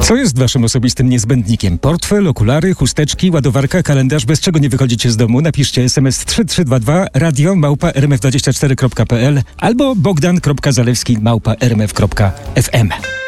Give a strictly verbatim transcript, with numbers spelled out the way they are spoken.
Co jest waszym osobistym niezbędnikiem? Portfel, okulary, chusteczki, ładowarka, kalendarz, bez czego nie wychodzicie z domu? Napiszcie es em es trzy trzy dwa dwa radio małpa er em f dwadzieścia cztery kropka p l albo bogdan kropka zalewski małpa er em f kropka f m.